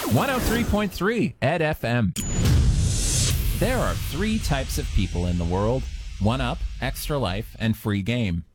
103.3 Ed FM. There are three types of people in the world: 1UP, Extra Life, and Free Game.